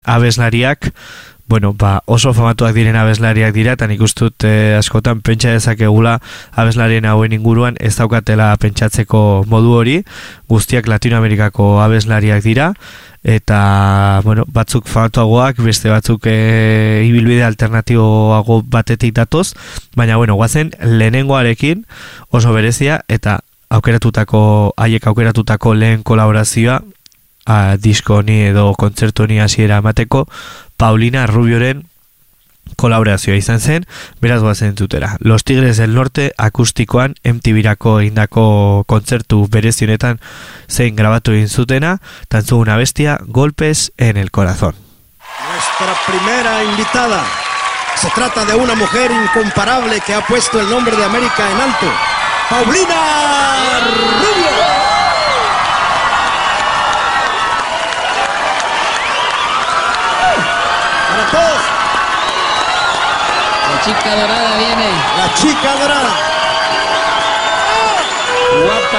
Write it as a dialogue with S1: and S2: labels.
S1: abeslariak, bueno, oso famatuak diren abeslariak dira, eta nik uste dut askotan pentsa dezakegula abeslarien hauen inguruan ez daukatela pentsatzeko modu hori, guztiak Latinoamerikako abeslariak dira, eta, bueno, batzuk famatuagoak, beste batzuk ibilbide alternatiboago batetik datoz, baina, bueno, guazen lehenengoarekin oso berezia, eta haiek aukeratutako lehen kolaborazioa, disko honi edo kontzertu honi hasiera emateko, Paulina Rubioren kolaborazioa izan zen, beraz goazen entzutera. Los Tigres del Norte akustikoan MTV-rako egindako kontzertu berezionetan zein grabatu egin zutena, tantzun una bestia, Golpes en el Corazón.
S2: Nuestra primera invitada. Se trata de una mujer incomparable que ha puesto el nombre de América en alto. Paulina Rubio. Para todos.
S3: La chica dorada viene.
S2: La chica dorada.